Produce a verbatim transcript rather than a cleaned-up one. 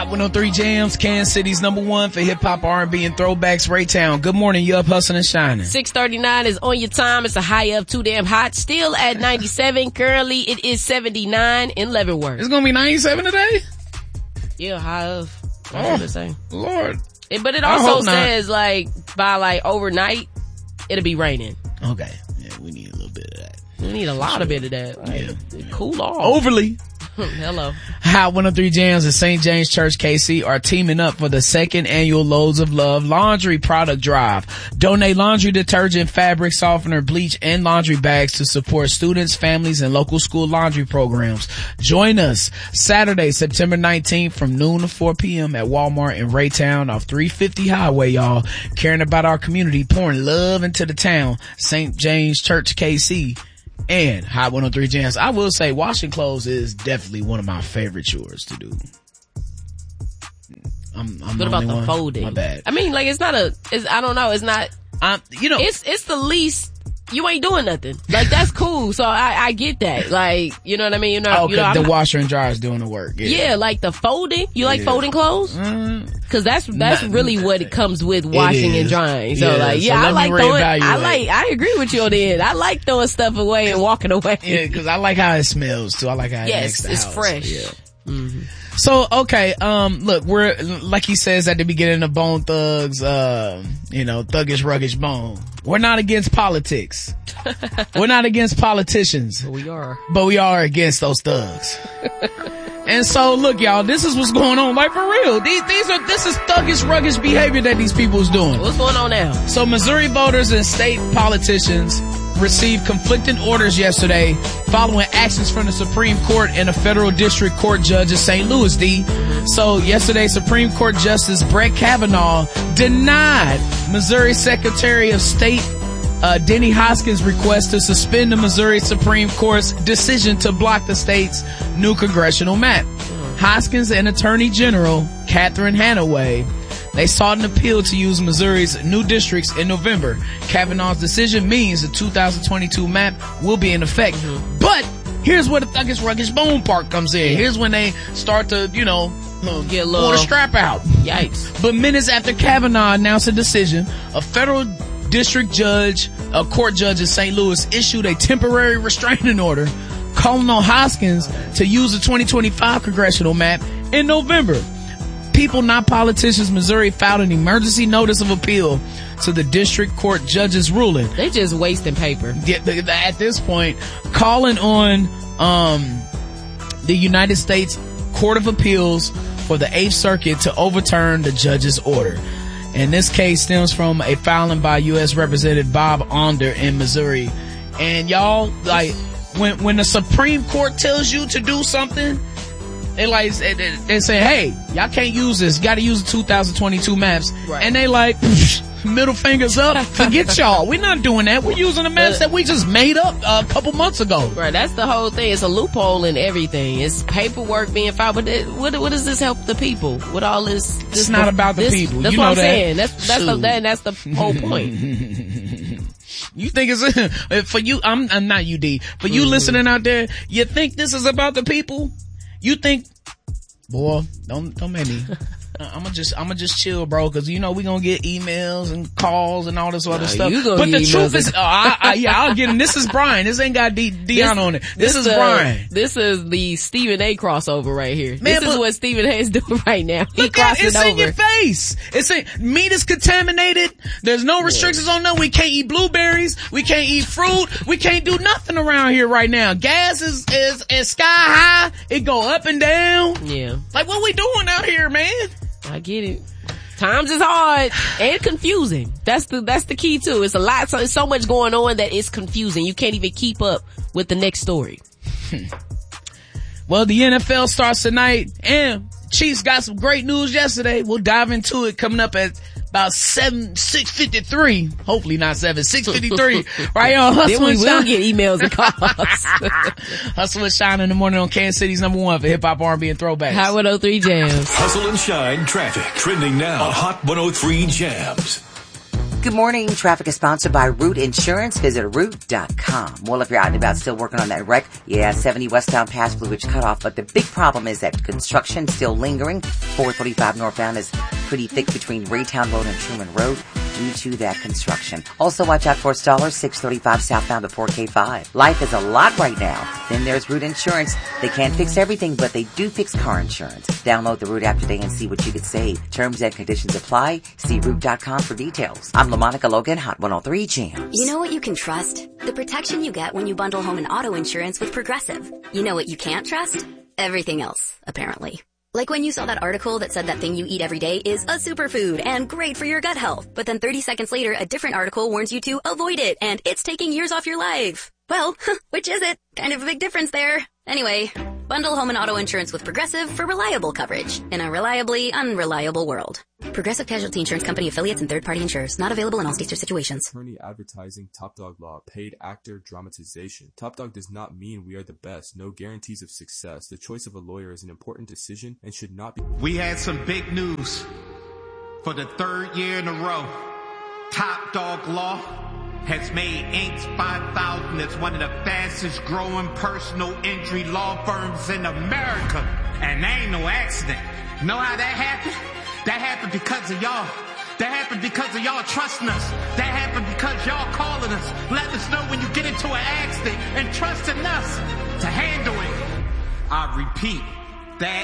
Hot one oh three Jams, Kansas City's number one for hip-hop, R and B, and throwbacks, Raytown. Good morning, you up hustling and shining. six thirty-nine is on your time. It's a high up, too damn hot. Still at ninety-seven. Currently, it is seventy-nine in Leavenworth. It's gonna be ninety-seven today? Yeah, high up. That's oh, what it's saying. Lord. It, but it also says, like, by, like, overnight, it'll be raining. Okay. Yeah, we need a little bit of that. We need a lot sure. of bit of that. Like, yeah. Cool off. Overly. Hello. Hot one oh three Jams and Saint James Church K C are teaming up for the second annual Loads of Love laundry product drive. Donate laundry detergent, fabric softener, bleach, and laundry bags to support students, families, and local school laundry programs. Join us Saturday, September nineteenth from noon to four p.m. at Walmart in Raytown off three fifty Highway, y'all. Caring about our community, pouring love into the town. Saint James Church K C. And Hot one oh three Jams. I will say washing clothes is definitely one of my favorite chores to do. I'm, I'm what about the one. folding? My bad. I mean, like, it's not a, it's, I don't know, it's not, um, you know, it's, it's the least, you ain't doing nothing. Like, that's cool. So I, I get that. Like, you know what I mean? You know, oh, you know, the I'm, washer and dryer is doing the work. Yeah, yeah like the folding. You like yeah. folding clothes? Mm, Cause that's, that's not, really what it comes with washing and drying. So yeah, like, yeah, so I like throwing, I like, I agree with you on the end. I like throwing stuff away and walking away. Yeah, cause I like how it smells too. I like how it yes, makes the it's house. fresh. Yeah. Mm-hmm. So, okay, um, look, we're, like he says at the beginning of Bone Thugs, uh, you know, Thuggish Ruggish Bone. We're not against politics. We're not against politicians. But we are. But we are against those thugs. And so, look, y'all, this is what's going on. Like, for real. These, these are, this is thuggish, ruggish behavior that these people is doing. What's going on now? So, Missouri voters and state politicians received conflicting orders yesterday following actions from the Supreme Court and a federal district court judge in Saint Louis, D. So, yesterday, Supreme Court Justice Brett Kavanaugh denied Missouri Secretary of State Uh, Denny Hoskins' request to suspend the Missouri Supreme Court's decision to block the state's new congressional map. Mm. Hoskins and Attorney General Catherine Hanaway, they sought an appeal to use Missouri's new districts in November. Kavanaugh's decision means the two thousand twenty-two map will be in effect. Mm-hmm. But here's where the thuggish ruggish bone part comes in. Yeah. Here's when they start to, you know, Get pull the strap out. Yikes. But minutes after Kavanaugh announced a decision, a federal district judge, a court judge in Saint Louis issued a temporary restraining order calling on Hoskins to use the twenty twenty-five congressional map in November. People Not Politicians Missouri filed an emergency notice of appeal to the district court judge's ruling. They just wasting paper. At this point, calling on um the United States Court of Appeals for the Eighth Circuit to overturn the judge's order. And this case stems from a filing by U S Representative Bob Onder in Missouri. And y'all, like, when, when the Supreme Court tells you to do something, they like, they, they say, hey, y'all can't use this. You gotta use the two thousand twenty-two maps. Right. And they like, middle fingers up, forget y'all. We're not doing that. We're using the maps that we just made up uh, a couple months ago. Right, that's the whole thing. It's a loophole in everything. It's paperwork being filed, but it, what, what does this help the people with all this? this it's not the, about the this, people. That's you what know I'm that. saying. That's that's the, that, that's the whole point. You think it's for you? I'm, I'm not U D. For you mm-hmm. listening out there, you think this is about the people? You think, boy, don't don't make me. I'm gonna just, I'm gonna just chill, bro, cause you know we gonna get emails and calls and all this other nah, stuff. But the truth is, uh, I, I, yeah, I'll get him. This is Brian. This ain't got D, Dion on it. This, this is uh, Brian. This is the Stephen A crossover right here. Man, this is what Stephen A is doing right now. He look at, it's over. in your face. It's in, meat is contaminated. There's no restrictions yeah. on that. We can't eat blueberries. We can't eat fruit. We can't do nothing around here right now. Gas is, is, is sky high. It go up and down. Yeah. Like what we doing out here, man? I get it. Times is hard and confusing. That's the, that's the key too. It's a lot, so, it's so much going on that it's confusing. You can't even keep up with the next story. Well, the N F L starts tonight and Chiefs got some great news yesterday. We'll dive into it coming up at about seven, six fifty-three. Hopefully not seven, six fifty-three. Right on Hustle Then we and will Shine. get emails and calls. Hustle and Shine in the morning on Kansas City's number one for hip hop, R and B, and throwbacks. Hot one oh three Jams. Hustle and Shine traffic trending now on Hot one oh three Jams. Good morning. Traffic is sponsored by Root Insurance. Visit root dot com. Well, if you're out and about still working on that wreck, yeah, seventy westbound past Blue Ridge cutoff. But the big problem is that construction still lingering. four thirty-five northbound is pretty thick between Raytown Road and Truman Road due to that construction. Also, watch out for stallers, six thirty-five southbound before K five. Life is a lot right now. Then there's Root Insurance. They can't fix everything, but they do fix car insurance. Download the Root app today and see what you could save. Terms and conditions apply. See root dot com for details. I'm LaMonica Logan, Hot one oh three Jams. You know what you can trust? The protection you get when you bundle home and auto insurance with Progressive. You know what you can't trust? Everything else, apparently. Like when you saw that article that said that thing you eat every day is a superfood and great for your gut health. But then thirty seconds later, a different article warns you to avoid it and it's taking years off your life. Well, which is it? Kind of a big difference there. Anyway, bundle home and auto insurance with Progressive for reliable coverage in a reliably unreliable world. Progressive Casualty Insurance Company affiliates and third-party insurers. Not available in all states or situations. Attorney advertising, Top Dog Law, paid actor, dramatization. Top Dog does not mean we are the best. No guarantees of success. The choice of a lawyer is an important decision and should not be. We had some big news. For the third year in a row, Top Dog Law has made Incorporated five thousand as one of the fastest growing personal injury law firms in America. And that ain't no accident. Know how that happened? That happened because of y'all. That happened because of y'all trusting us. That happened because y'all calling us, letting us know when you get into an accident and trusting us to handle it. I repeat, that